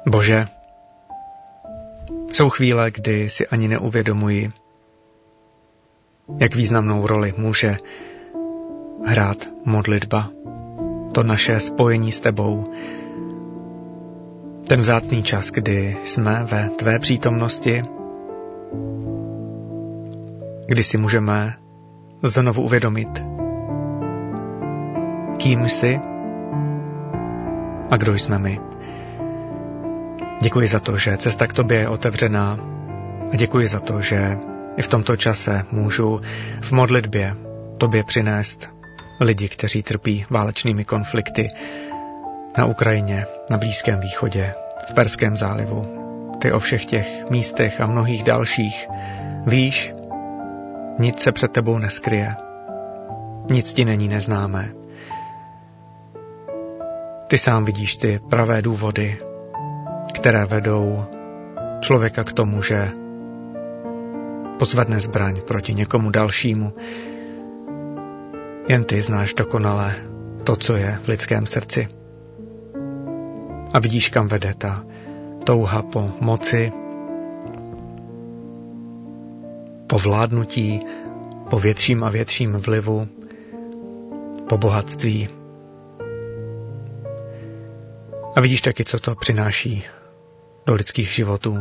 Bože, jsou chvíle, kdy si ani neuvědomuji, jak významnou roli může hrát modlitba, to naše spojení s tebou, ten vzácný čas, kdy jsme ve tvé přítomnosti, kdy si můžeme znovu uvědomit, kým jsi a kdo jsme my. Děkuji za to, že cesta k tobě je otevřená a děkuji za to, že i v tomto čase můžu v modlitbě tobě přinést lidi, kteří trpí válečnými konflikty na Ukrajině, na Blízkém východě, v Perském zálivu. Ty o všech těch místech a mnohých dalších víš, nic se před tebou neskryje, nic ti není neznámé. Ty sám vidíš ty pravé důvody, které vedou člověka k tomu, že pozvedne zbraň proti někomu dalšímu. Jen ty znáš dokonale to, co je v lidském srdci. A vidíš, kam vede ta touha po moci, po vládnutí, po větším a větším vlivu, po bohatství. A vidíš taky, co to přináší do lidských životů.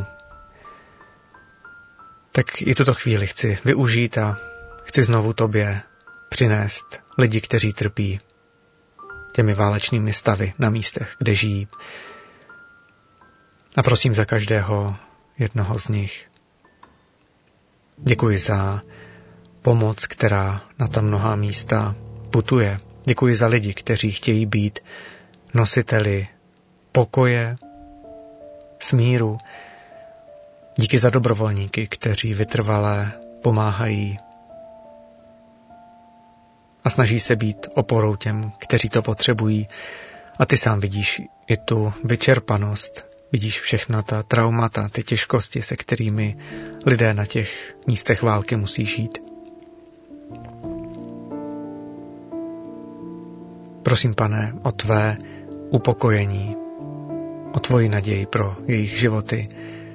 Tak i tuto chvíli chci využít a chci znovu tobě přinést lidi, kteří trpí těmi válečnými stavy na místech, kde žijí. A prosím za každého jednoho z nich. Děkuji za pomoc, která na ta mnohá místa putuje. Děkuji za lidi, kteří chtějí být nositeli pokoje, smíru. Díky za dobrovolníky, kteří vytrvale pomáhají a snaží se být oporou těm, kteří to potřebují. A ty sám vidíš i tu vyčerpanost, vidíš všechna ta traumata, ty těžkosti, se kterými lidé na těch místech války musí žít. Prosím, Pane, o tvé upokojení, o tvoji naději pro jejich životy.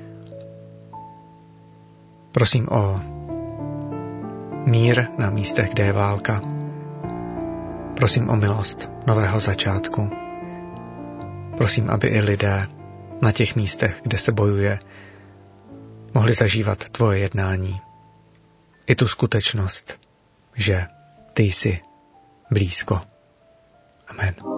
Prosím o mír na místech, kde je válka. Prosím o milost nového začátku. Prosím, aby i lidé na těch místech, kde se bojuje, mohli zažívat tvoje jednání. I tu skutečnost, že ty jsi blízko. Amen.